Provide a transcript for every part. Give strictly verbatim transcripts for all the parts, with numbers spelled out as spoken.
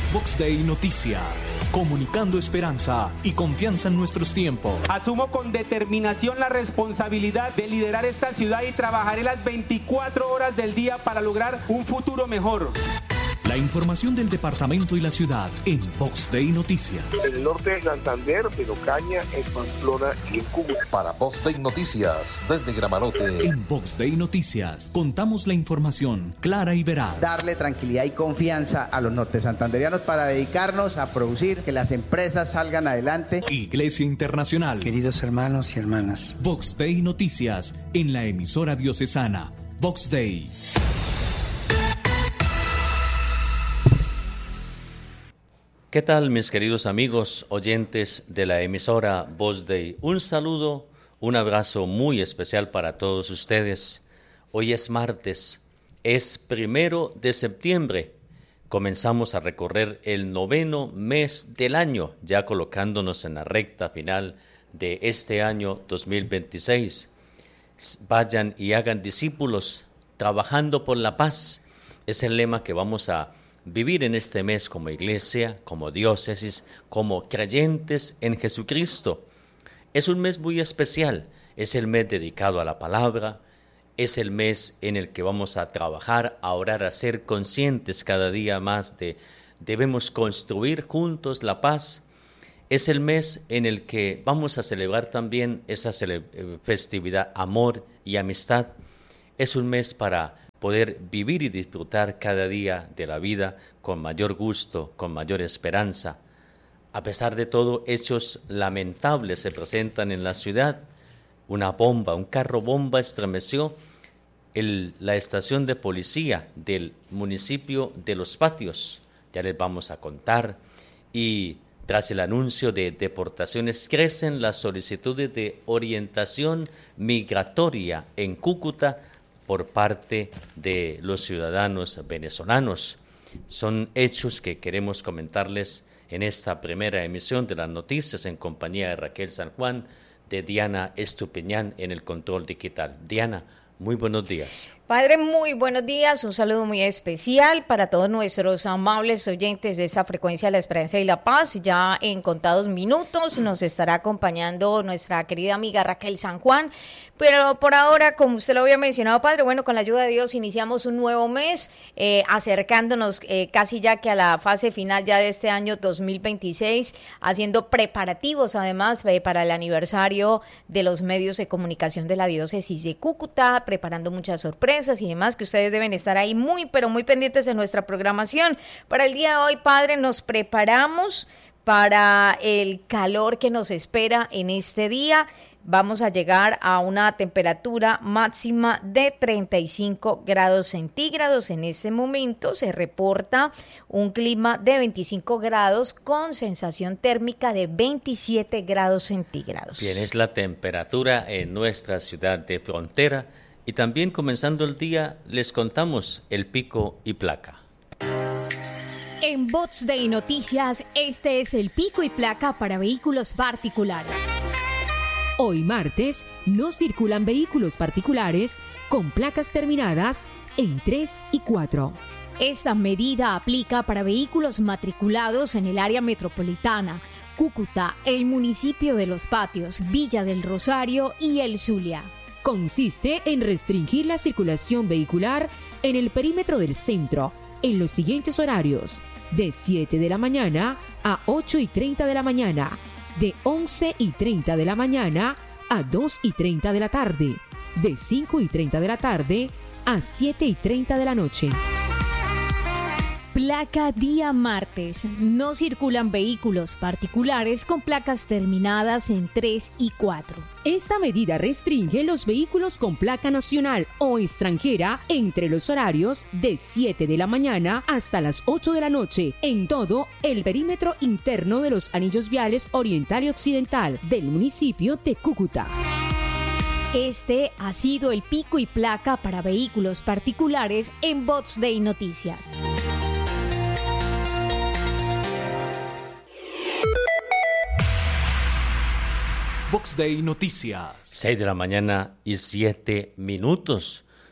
Vox Day Noticias, comunicando esperanza y confianza en nuestros tiempos. Asumo con determinación la responsabilidad de liderar esta ciudad y trabajaré las veinticuatro horas del día para lograr un futuro mejor. La información del departamento y la ciudad en Vox Day Noticias. En el norte de Santander, en Ocaña, en Pamplona y en Cúcuta. Para Vox Day Noticias, desde Gramarote. En Vox Day Noticias, contamos la información clara y veraz. Darle tranquilidad y confianza a los norte santanderianos para dedicarnos a producir, que las empresas salgan adelante. Iglesia Internacional. Queridos hermanos y hermanas. Vox Day Noticias, en la emisora diocesana. Vox Day. ¿Qué tal, mis queridos amigos oyentes de la emisora Vox Day? Un saludo, un abrazo muy especial para todos ustedes. Hoy es martes, es primero de septiembre. Comenzamos a recorrer el noveno mes del año, ya colocándonos en la recta final de este año dos mil veintiséis. Vayan y hagan discípulos, trabajando por la paz. Es el lema que vamos a vivir en este mes como iglesia, como diócesis, como creyentes en Jesucristo. Es un mes muy especial, es el mes dedicado a la palabra, es el mes en el que vamos a trabajar, a orar, a ser conscientes cada día más de debemos construir juntos la paz. Es el mes en el que vamos a celebrar también esa cele- festividad, amor y amistad. Es un mes para poder vivir y disfrutar cada día de la vida con mayor gusto, con mayor esperanza. A pesar de todo, hechos lamentables se presentan en la ciudad. Una bomba, un carro bomba estremeció el, la estación de policía del municipio de Los Patios. Ya les vamos a contar. Y tras el anuncio de deportaciones, crecen las solicitudes de orientación migratoria en Cúcuta por parte de los ciudadanos venezolanos. Son hechos que queremos comentarles en esta primera emisión de las noticias en compañía de Raquel San Juan, de Diana Estupiñán en el control digital. Diana, muy buenos días. Padre, muy buenos días, un saludo muy especial para todos nuestros amables oyentes de esta frecuencia de la Esperanza y la Paz. Ya en contados minutos nos estará acompañando nuestra querida amiga Raquel San Juan, pero por ahora, como usted lo había mencionado, Padre, bueno, con la ayuda de Dios iniciamos un nuevo mes, eh, acercándonos eh, casi ya que a la fase final ya de este año dos mil veintiséis, haciendo preparativos además eh, para el aniversario de los medios de comunicación de la diócesis de Cúcuta, preparando muchas sorpresas y demás que ustedes deben estar ahí muy, pero muy pendientes de nuestra programación. Para el día de hoy, Padre, nos preparamos para el calor que nos espera en este día. Vamos a llegar a una temperatura máxima de treinta y cinco grados centígrados. En este momento se reporta un clima de veinticinco grados con sensación térmica de veintisiete grados centígrados. Bien, es la temperatura en nuestra ciudad de frontera. Y también comenzando el día les contamos el pico y placa. En Vox Day Noticias, este es el pico y placa para vehículos particulares. Hoy martes no circulan vehículos particulares con placas terminadas en tres y cuatro. Esta medida aplica para vehículos matriculados en el área metropolitana, Cúcuta, el municipio de Los Patios, Villa del Rosario y El Zulia. Consiste en restringir la circulación vehicular en el perímetro del centro en los siguientes horarios: de siete de la mañana a ocho y treinta de la mañana, de once y treinta de la mañana a dos y treinta de la tarde, de cinco y treinta de la tarde a siete y treinta de la noche. Placa día martes. No circulan vehículos particulares con placas terminadas en tres y cuatro. Esta medida restringe los vehículos con placa nacional o extranjera entre los horarios de siete de la mañana hasta las ocho de la noche en todo el perímetro interno de los anillos viales oriental y occidental del municipio de Cúcuta. Este ha sido el pico y placa para vehículos particulares en Vox Day Noticias. Vox Day Noticias. seis de la mañana y siete minutos.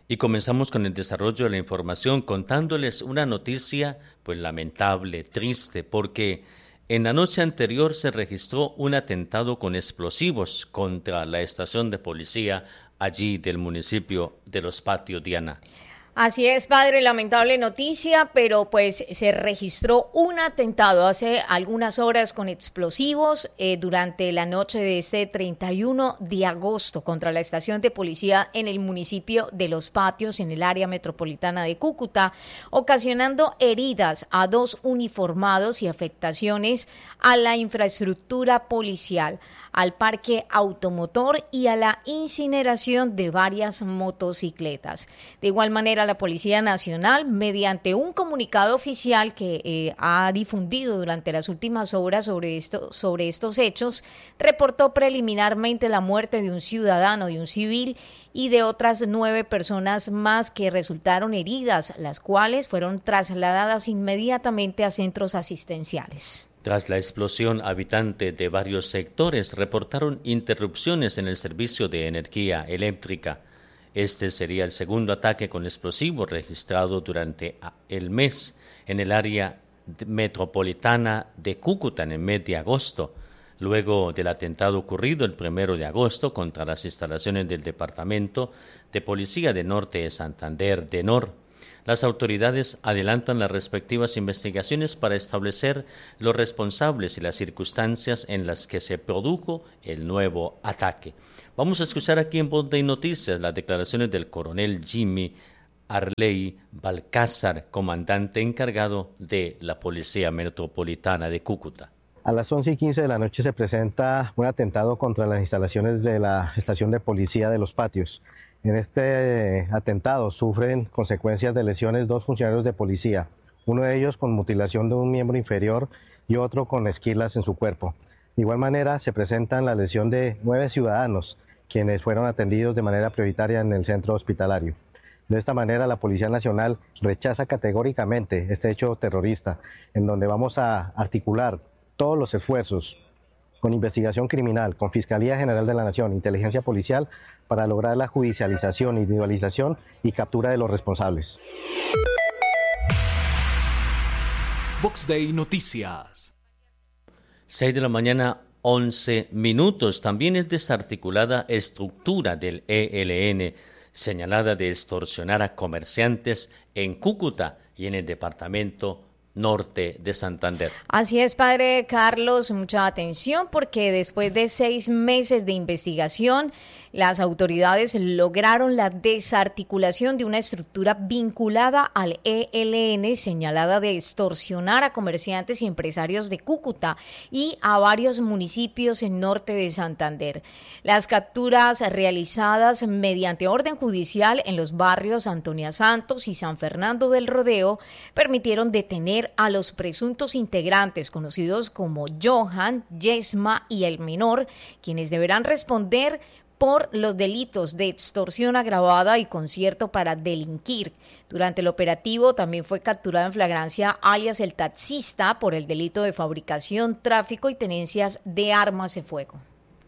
Y comenzamos con el desarrollo de la información contándoles una noticia pues lamentable, triste, porque en la noche anterior se registró un atentado con explosivos contra la estación de policía allí del municipio de Los Patios, Diana. Así es, padre, lamentable noticia, pero pues se registró un atentado hace algunas horas con explosivos eh, durante la noche de este treinta y uno de agosto contra la estación de policía en el municipio de Los Patios, en el área metropolitana de Cúcuta, ocasionando heridas a dos uniformados y afectaciones a la infraestructura policial, al parque automotor y a la incineración de varias motocicletas. De igual manera, la Policía Nacional, mediante un comunicado oficial que eh, ha difundido durante las últimas horas sobre, esto, sobre estos hechos, reportó preliminarmente la muerte de un ciudadano, de un civil y de otras nueve personas más que resultaron heridas, las cuales fueron trasladadas inmediatamente a centros asistenciales. Tras la explosión, habitantes de varios sectores reportaron interrupciones en el servicio de energía eléctrica. Este sería el segundo ataque con explosivos registrado durante el mes en el área metropolitana de Cúcuta en el mes de agosto, luego del atentado ocurrido el primero de agosto contra las instalaciones del Departamento de Policía de Norte de Santander, DENOR. Las autoridades adelantan las respectivas investigaciones para establecer los responsables y las circunstancias en las que se produjo el nuevo ataque. Vamos a escuchar aquí en Voz de Noticias las declaraciones del coronel Jimmy Arley Balcázar, comandante encargado de la Policía Metropolitana de Cúcuta. A las once y quince de la noche se presenta un atentado contra las instalaciones de la estación de policía de Los Patios. En este atentado sufren consecuencias de lesiones dos funcionarios de policía, uno de ellos con mutilación de un miembro inferior y otro con esquilas en su cuerpo. De igual manera se presentan la lesión de nueve ciudadanos, quienes fueron atendidos de manera prioritaria en el centro hospitalario. De esta manera la Policía Nacional rechaza categóricamente este hecho terrorista, en donde vamos a articular todos los esfuerzos con investigación criminal, con Fiscalía General de la Nación, inteligencia policial, para lograr la judicialización, individualización y captura de los responsables. Vox Day Noticias. seis de la mañana, once minutos. También es desarticulada estructura del E L N, señalada de extorsionar a comerciantes en Cúcuta y en el departamento norte de Santander. Así es, padre Carlos, mucha atención porque después de seis meses de investigación, las autoridades lograron la desarticulación de una estructura vinculada al E L N, señalada de extorsionar a comerciantes y empresarios de Cúcuta y a varios municipios en norte de Santander. Las capturas realizadas mediante orden judicial en los barrios Antonia Santos y San Fernando del Rodeo permitieron detener a los presuntos integrantes conocidos como Johan, Yesma y el menor, quienes deberán responder por los delitos de extorsión agravada y concierto para delinquir. Durante el operativo también fue capturado en flagrancia alias el taxista por el delito de fabricación, tráfico y tenencias de armas de fuego.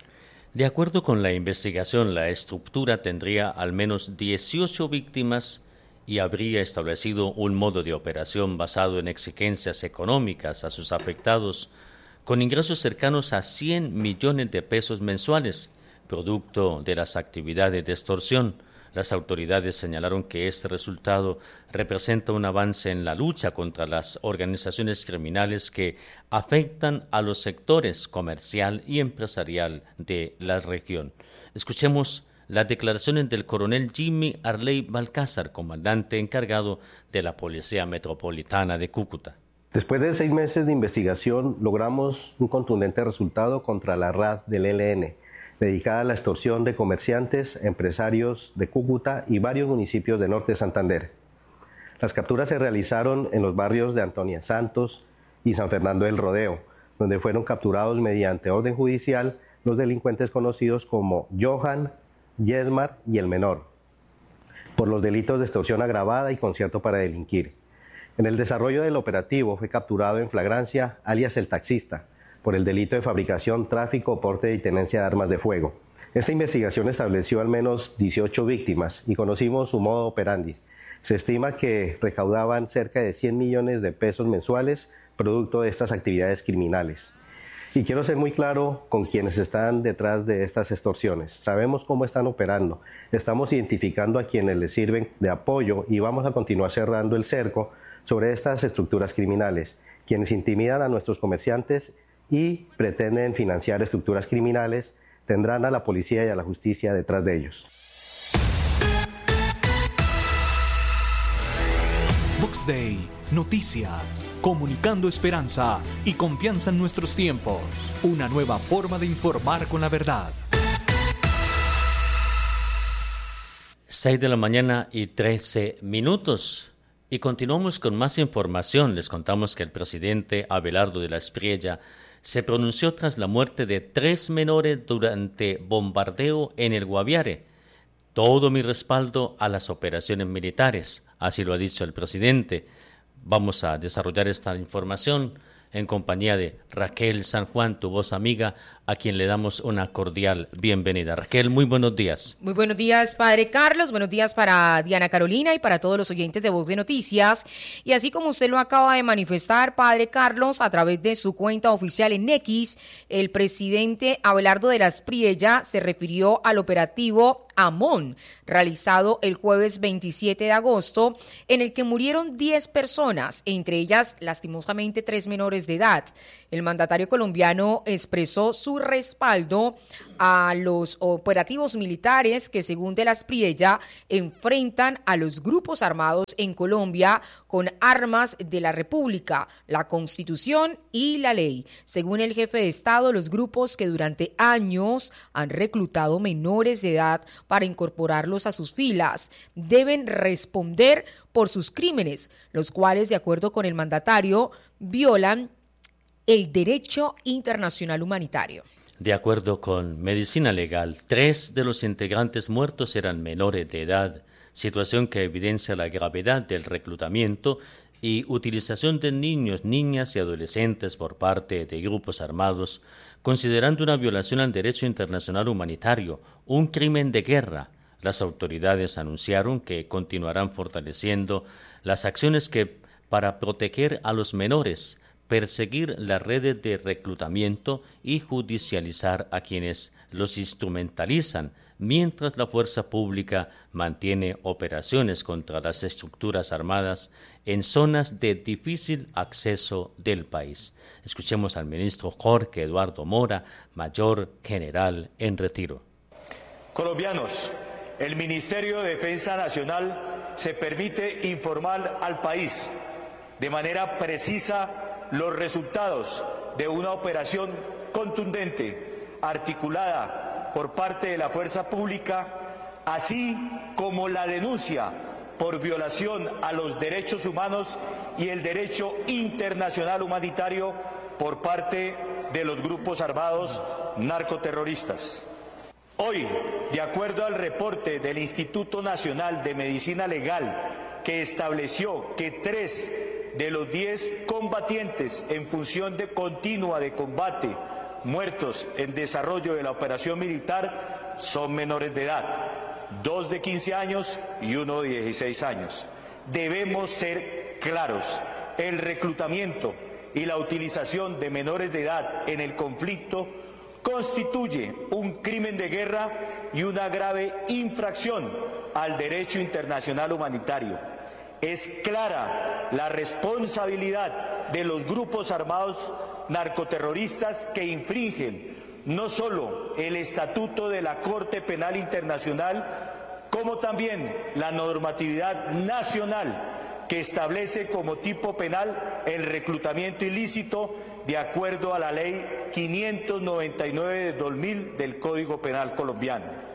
De acuerdo con la investigación, la estructura tendría al menos dieciocho víctimas y habría establecido un modo de operación basado en exigencias económicas a sus afectados, con ingresos cercanos a cien millones de pesos mensuales, producto de las actividades de extorsión. Las autoridades señalaron que este resultado representa un avance en la lucha contra las organizaciones criminales que afectan a los sectores comercial y empresarial de la región. Escuchemos las declaraciones del coronel Jimmy Arley Balcázar, comandante encargado de la Policía Metropolitana de Cúcuta. Después de seis meses de investigación, logramos un contundente resultado contra la R A D del E L N, dedicada a la extorsión de comerciantes, empresarios de Cúcuta y varios municipios de norte de Santander. Las capturas se realizaron en los barrios de Antonia Santos y San Fernando del Rodeo, donde fueron capturados mediante orden judicial los delincuentes conocidos como Johan, Yesmar y el menor, por los delitos de extorsión agravada y concierto para delinquir. En el desarrollo del operativo fue capturado en flagrancia alias el taxista, por el delito de fabricación, tráfico, porte y tenencia de armas de fuego. Esta investigación estableció al menos dieciocho víctimas y conocimos su modo operandi. Se estima que recaudaban cerca de cien millones de pesos mensuales producto de estas actividades criminales. Y quiero ser muy claro con quienes están detrás de estas extorsiones. Sabemos cómo están operando, estamos identificando a quienes les sirven de apoyo y vamos a continuar cerrando el cerco sobre estas estructuras criminales, quienes intimidan a nuestros comerciantes y pretenden financiar estructuras criminales, tendrán a la policía y a la justicia detrás de ellos. Vox Day, noticias, comunicando esperanza y confianza en nuestros tiempos. Una nueva forma de informar con la verdad. seis de la mañana y trece minutos. Y continuamos con más información. Les contamos que el presidente Abelardo de la Espriella se pronunció tras la muerte de tres menores durante bombardeo en el Guaviare. Todo mi respaldo a las operaciones militares, así lo ha dicho el presidente. Vamos a desarrollar esta información en compañía de Raquel San Juan, tu voz amiga, a quien le damos una cordial bienvenida. Raquel, muy buenos días. Muy buenos días, Padre Carlos. Buenos días para Diana Carolina y para todos los oyentes de Voz de Noticias. Y así como usted lo acaba de manifestar, Padre Carlos, a través de su cuenta oficial en X, el presidente Abelardo de la Espriella se refirió al operativo Amón, realizado el jueves veintisiete de agosto, en el que murieron diez personas, entre ellas, lastimosamente, tres menores de edad. El mandatario colombiano expresó su respaldo a los operativos militares que, según de la Espriella, enfrentan a los grupos armados en Colombia con armas de la República, la Constitución y la ley. Según el jefe de Estado, los grupos que durante años han reclutado menores de edad para incorporarlos a sus filas deben responder por sus crímenes, los cuales, de acuerdo con el mandatario, violan el derecho internacional humanitario. De acuerdo con Medicina Legal, tres de los integrantes muertos eran menores de edad, situación que evidencia la gravedad del reclutamiento y utilización de niños, niñas y adolescentes por parte de grupos armados, considerando una violación al derecho internacional humanitario, un crimen de guerra. Las autoridades anunciaron que continuarán fortaleciendo las acciones que, para proteger a los menores, perseguir las redes de reclutamiento y judicializar a quienes los instrumentalizan, mientras la fuerza pública mantiene operaciones contra las estructuras armadas en zonas de difícil acceso del país. Escuchemos al ministro Jorge Eduardo Mora, mayor general en retiro. Colombianos, el Ministerio de Defensa Nacional se permite informar al país de manera precisa los resultados de una operación contundente, articulada por parte de la fuerza pública, así como la denuncia por violación a los derechos humanos y el derecho internacional humanitario por parte de los grupos armados narcoterroristas. Hoy, de acuerdo al reporte del Instituto Nacional de Medicina Legal, que estableció que tres de los diez combatientes en función de continua de combate muertos en desarrollo de la operación militar son menores de edad, dos de quince años y uno de dieciséis años. Debemos ser claros, el reclutamiento y la utilización de menores de edad en el conflicto constituye un crimen de guerra y una grave infracción al derecho internacional humanitario. Es clara la responsabilidad de los grupos armados narcoterroristas que infringen no solo el estatuto de la Corte Penal Internacional, como también la normatividad nacional que establece como tipo penal el reclutamiento ilícito de acuerdo a la Ley quinientos noventa y nueve de dos mil del Código Penal colombiano.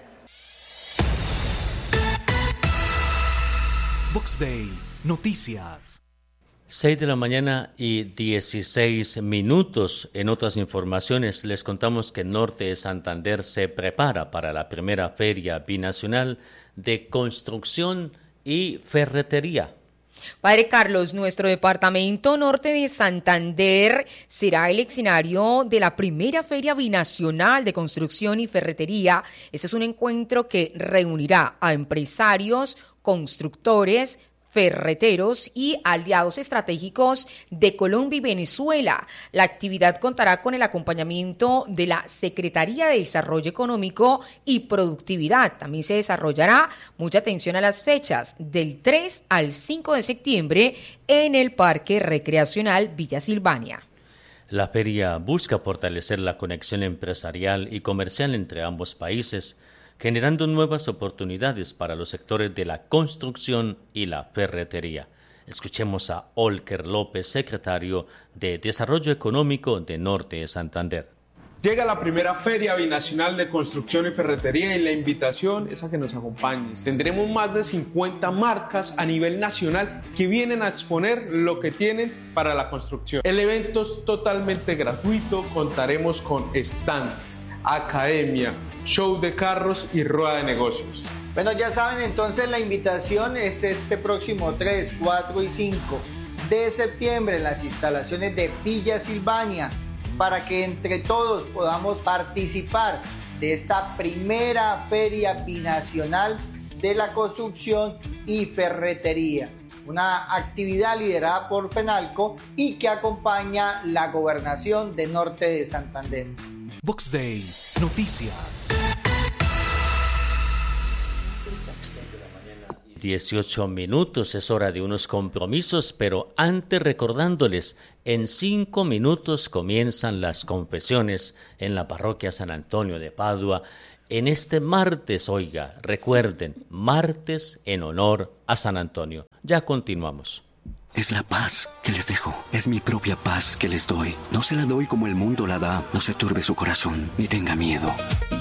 Vox Day, noticias. seis de la mañana y dieciséis minutos. En otras informaciones les contamos que el norte de Santander se prepara para la primera feria binacional de construcción y ferretería. Padre Carlos, nuestro departamento norte de Santander será el escenario de la primera Feria Binacional de Construcción y Ferretería. Este es un encuentro que reunirá a empresarios, constructores, ferreteros y aliados estratégicos de Colombia y Venezuela. La actividad contará con el acompañamiento de la Secretaría de Desarrollo Económico y Productividad. También se desarrollará, mucha atención a las fechas, del tres al cinco de septiembre en el Parque Recreacional Villa Silvania. La feria busca fortalecer la conexión empresarial y comercial entre ambos países, generando nuevas oportunidades para los sectores de la construcción y la ferretería. Escuchemos a Olker López, secretario de Desarrollo Económico de Norte de Santander. Llega la primera Feria Binacional de Construcción y Ferretería y la invitación es a que nos acompañes. Tendremos más de cincuenta marcas a nivel nacional que vienen a exponer lo que tienen para la construcción. El evento es totalmente gratuito, contaremos con stands, academia, show de carros y rueda de negocios. Bueno, ya saben, entonces la invitación es este próximo tres, cuatro y cinco de septiembre en las instalaciones de Villa Silvania, para que entre todos podamos participar de esta primera Feria Binacional de la Construcción y Ferretería, una actividad liderada por FENALCO y que acompaña la Gobernación de Norte de Santander. Vox Day, noticias. dieciocho minutos, es hora de unos compromisos, pero antes recordándoles, en cinco minutos comienzan las confesiones en la parroquia San Antonio de Padua. En este martes, oiga, recuerden, martes en honor a San Antonio. Ya continuamos. Es la paz que les dejo, es mi propia paz que les doy. No se la doy como el mundo la da, no se turbe su corazón, ni tenga miedo.